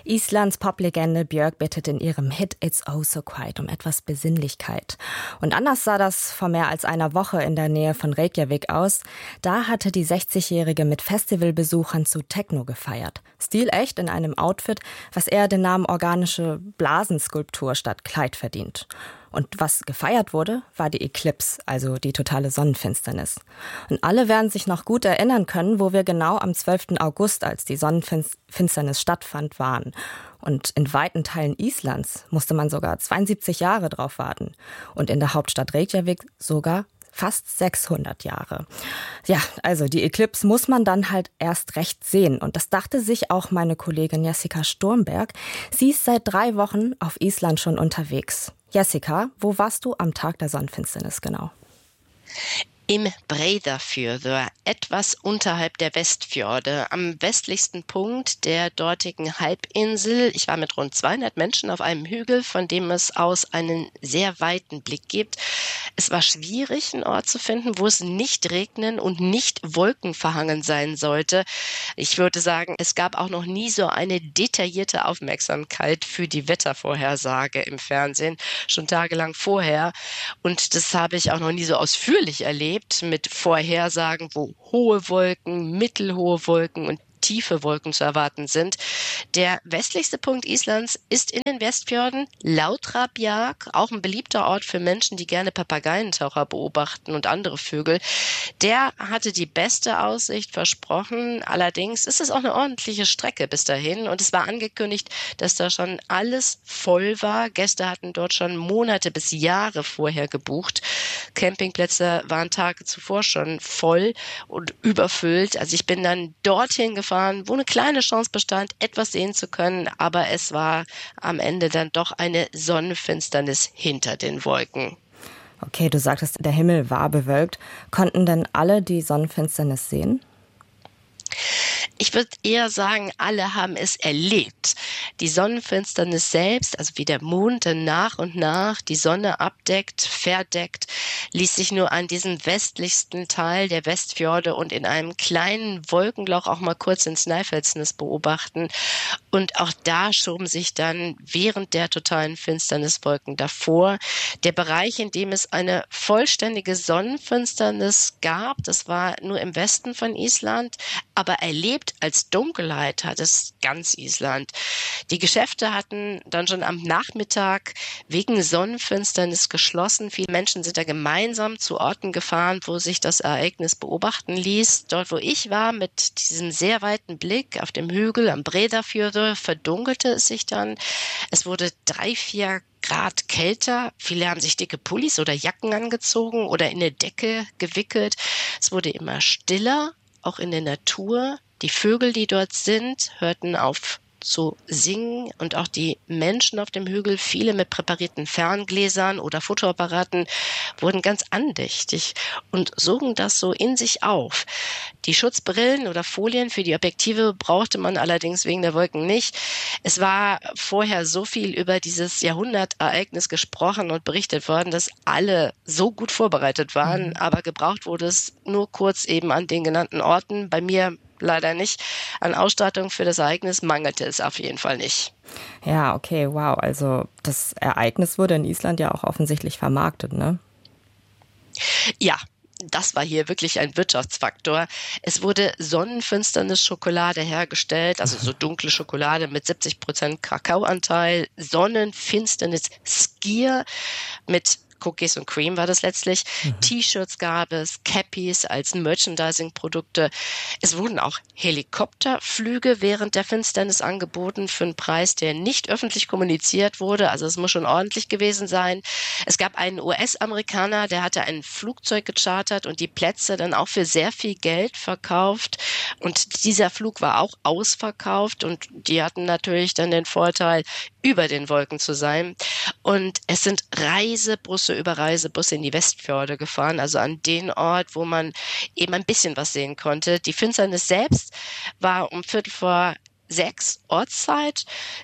Islands Poplegende Björk bittet in ihrem Hit It's Oh So Quiet um etwas Besinnlichkeit. Und anders sah das vor mehr als einer Woche in der Nähe von Reykjavik aus. Da hatte die 60-Jährige mit Festivalbesuchern zu Techno gefeiert. Stilecht in einem Outfit, was eher den Namen organische Blasenskulptur statt Kleid verdient. Und was gefeiert wurde, war die Eclipse, also die totale Sonnenfinsternis. Und alle werden sich noch gut erinnern können, wo wir genau am 12. August, als die Sonnenfinsternis stattfand, waren. Und in weiten Teilen Islands musste man sogar 72 Jahre drauf warten. Und in der Hauptstadt Reykjavik sogar fast 600 Jahre. Ja, also die Eclipse muss man dann halt erst recht sehen. Und das dachte sich auch meine Kollegin Jessica Sturmberg. Sie ist seit 3 Wochen auf Island schon unterwegs. Jessica, wo warst du am Tag der Sonnenfinsternis genau? Im Breiðafjörður, etwas unterhalb der Westfjorde, am westlichsten Punkt der dortigen Halbinsel. Ich war mit rund 200 Menschen auf einem Hügel, von dem es aus einen sehr weiten Blick gibt. Es war schwierig, einen Ort zu finden, wo es nicht regnen und nicht wolkenverhangen sein sollte. Ich würde sagen, es gab auch noch nie so eine detaillierte Aufmerksamkeit für die Wettervorhersage im Fernsehen, schon tagelang vorher. Und das habe ich auch noch nie so ausführlich erlebt, mit Vorhersagen, wo hohe Wolken, mittelhohe Wolken und tiefe Wolken zu erwarten sind. Der westlichste Punkt Islands ist in den Westfjorden, Lautrabjarg, auch ein beliebter Ort für Menschen, die gerne Papageientaucher beobachten und andere Vögel. Der hatte die beste Aussicht versprochen. Allerdings ist es auch eine ordentliche Strecke bis dahin und es war angekündigt, dass da schon alles voll war. Gäste hatten dort schon Monate bis Jahre vorher gebucht. Campingplätze waren Tage zuvor schon voll und überfüllt. Also ich bin dann dorthin gefahren, wo eine kleine Chance bestand, etwas sehen zu können, aber es war am Ende dann doch eine Sonnenfinsternis hinter den Wolken. Okay, du sagtest, der Himmel war bewölkt. Konnten denn alle die Sonnenfinsternis sehen? Ich würde eher sagen, alle haben es erlebt. Die Sonnenfinsternis selbst, also wie der Mond dann nach und nach die Sonne abdeckt, verdeckt, ließ sich nur an diesem westlichsten Teil der Westfjorde und in einem kleinen Wolkenloch auch mal kurz in Snæfellsnes beobachten. Und auch da schoben sich dann während der totalen Finsternis Wolken davor. Der Bereich, in dem es eine vollständige Sonnenfinsternis gab, das war nur im Westen von Island, aber erlebt als Dunkelheit hat es ganz Island. Die Geschäfte hatten dann schon am Nachmittag wegen Sonnenfinsternis geschlossen. Viele Menschen sind da gemeinsam zu Orten gefahren, wo sich das Ereignis beobachten ließ. Dort, wo ich war, mit diesem sehr weiten Blick auf dem Hügel am Breiðafjörður, verdunkelte es sich dann. Es wurde 3-4 Grad kälter. Viele haben sich dicke Pullis oder Jacken angezogen oder in eine Decke gewickelt. Es wurde immer stiller, auch in der Natur. Die Vögel, die dort sind, hörten auf zu singen und auch die Menschen auf dem Hügel, viele mit präparierten Ferngläsern oder Fotoapparaten, wurden ganz andächtig und sogen das so in sich auf. Die Schutzbrillen oder Folien für die Objektive brauchte man allerdings wegen der Wolken nicht. Es war vorher so viel über dieses Jahrhundertereignis gesprochen und berichtet worden, dass alle so gut vorbereitet waren, aber gebraucht wurde es nur kurz eben an den genannten Orten. Bei mir leider nicht. An Ausstattung für das Ereignis mangelte es auf jeden Fall nicht. Ja, okay, wow. Also das Ereignis wurde in Island ja auch offensichtlich vermarktet, ne? Ja. Das war hier wirklich ein Wirtschaftsfaktor. Es wurde Sonnenfinsternis-Schokolade hergestellt, also so dunkle Schokolade mit 70% Kakaoanteil, Sonnenfinsternis-Skier mit Cookies und Cream war das letztlich. T-Shirts gab es, Cappies als Merchandising-Produkte. Es wurden auch Helikopterflüge während der Finsternis angeboten für einen Preis, der nicht öffentlich kommuniziert wurde. Also es muss schon ordentlich gewesen sein. Es gab einen US-Amerikaner, der hatte ein Flugzeug gechartert und die Plätze dann auch für sehr viel Geld verkauft. Und dieser Flug war auch ausverkauft und die hatten natürlich dann den Vorteil, über den Wolken zu sein. Und es sind Reisebusse über Reisebusse in die Westfjorde gefahren, also an den Ort, wo man eben ein bisschen was sehen konnte. Die Finsternis selbst war um 5:45 Ortszeit.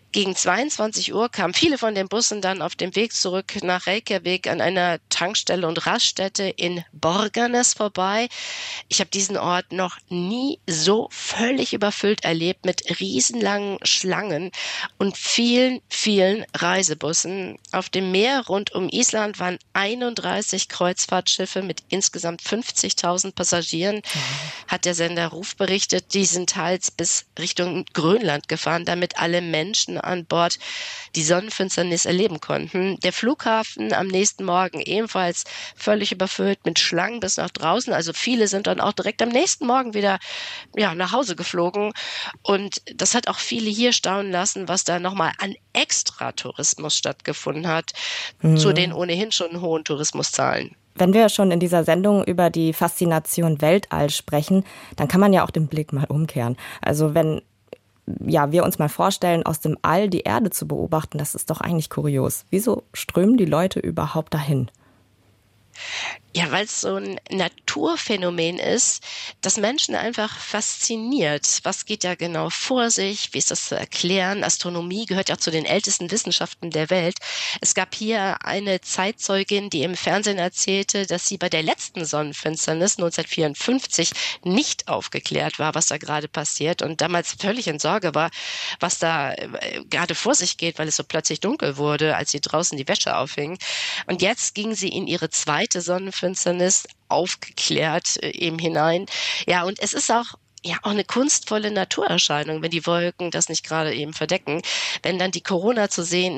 Gegen 22 Uhr kamen viele von den Bussen dann auf dem Weg zurück nach Reykjavik an einer Tankstelle und Raststätte in Borgarnes vorbei. Ich habe diesen Ort noch nie so völlig überfüllt erlebt mit riesenlangen Schlangen und vielen, vielen Reisebussen. Auf dem Meer rund um Island waren 31 Kreuzfahrtschiffe mit insgesamt 50.000 Passagieren, hat der Sender Ruf berichtet. Die sind teils bis Richtung Grönland gefahren, damit alle Menschen an Bord die Sonnenfinsternis erleben konnten. Der Flughafen am nächsten Morgen ebenfalls völlig überfüllt mit Schlangen bis nach draußen. Also viele sind dann auch direkt am nächsten Morgen wieder nach Hause geflogen. Und das hat auch viele hier staunen lassen, was da nochmal an Extratourismus stattgefunden hat, zu den ohnehin schon hohen Tourismuszahlen. Wenn wir schon in dieser Sendung über die Faszination Weltall sprechen, dann kann man ja auch den Blick mal umkehren. Also wenn wir uns mal vorstellen, aus dem All die Erde zu beobachten, das ist doch eigentlich kurios. Wieso strömen die Leute überhaupt dahin? Ja, weil es so ein Naturphänomen ist, das Menschen einfach fasziniert. Was geht da genau vor sich? Wie ist das zu erklären? Astronomie gehört ja auch zu den ältesten Wissenschaften der Welt. Es gab hier eine Zeitzeugin, die im Fernsehen erzählte, dass sie bei der letzten Sonnenfinsternis 1954 nicht aufgeklärt war, was da gerade passiert und damals völlig in Sorge war, was da gerade vor sich geht, weil es so plötzlich dunkel wurde, als sie draußen die Wäsche aufhing. Und jetzt ging sie in ihre zweite Sonnenfinsternis aufgeklärt eben hinein. Ja, und es ist auch eine kunstvolle Naturerscheinung, wenn die Wolken das nicht gerade eben verdecken. Wenn dann die Corona zu sehen